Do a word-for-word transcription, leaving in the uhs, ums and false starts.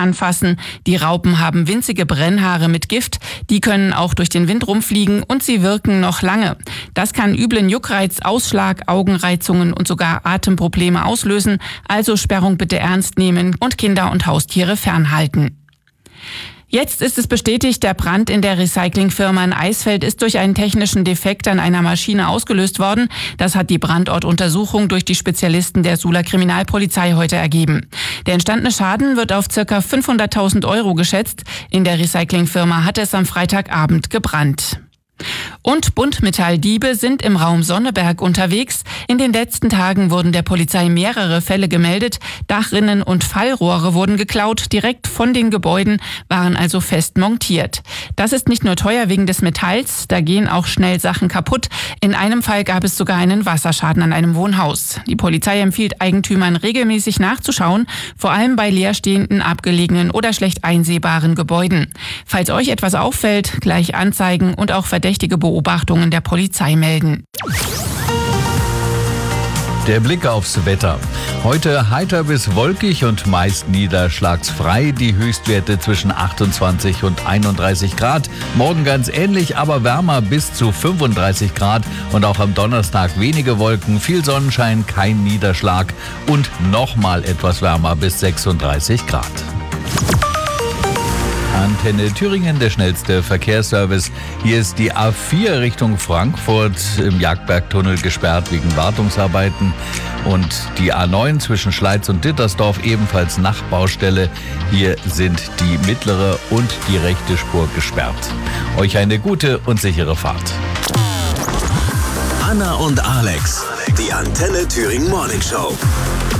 anfassen. Die Raupen haben winzige Brennhaare mit Gift. Die können auch durch den Wind rumfliegen und sie wirken noch lange. Das kann üblen Juckreiz, Ausschlag, Augenreizungen und sogar Atemprobleme auslösen. Also Sperrung bitte ernst nehmen und Kinder und Haustiere fernhalten. Jetzt ist es bestätigt, der Brand in der Recyclingfirma in Eisfeld ist durch einen technischen Defekt an einer Maschine ausgelöst worden. Das hat die Brandortuntersuchung durch die Spezialisten der Suhler Kriminalpolizei heute ergeben. Der entstandene Schaden wird auf ca. fünfhunderttausend Euro geschätzt. In der Recyclingfirma hat es am Freitagabend gebrannt. Und Buntmetalldiebe sind im Raum Sonneberg unterwegs. In den letzten Tagen wurden der Polizei mehrere Fälle gemeldet. Dachrinnen und Fallrohre wurden geklaut. Direkt von den Gebäuden, waren also fest montiert. Das ist nicht nur teuer wegen des Metalls, da gehen auch schnell Sachen kaputt. In einem Fall gab es sogar einen Wasserschaden an einem Wohnhaus. Die Polizei empfiehlt Eigentümern regelmäßig nachzuschauen, vor allem bei leerstehenden, abgelegenen oder schlecht einsehbaren Gebäuden. Falls euch etwas auffällt, gleich anzeigen und auch verdächtige Beobachtungen der Polizei melden. Der Blick aufs Wetter. Heute heiter bis wolkig und meist niederschlagsfrei. Die Höchstwerte zwischen achtundzwanzig und einunddreißig Grad. Morgen ganz ähnlich, aber wärmer bis zu fünfunddreißig Grad. Und auch am Donnerstag wenige Wolken, viel Sonnenschein, kein Niederschlag. Und nochmal etwas wärmer bis sechsunddreißig Grad. Antenne Thüringen, der schnellste Verkehrsservice. Hier ist die A vier Richtung Frankfurt im Jagdbergtunnel gesperrt wegen Wartungsarbeiten. Und die A neun zwischen Schleiz und Dittersdorf ebenfalls Nachbaustelle. Hier sind die mittlere und die rechte Spur gesperrt. Euch eine gute und sichere Fahrt. Anna und Alex, die Antenne Thüringen Morning Show.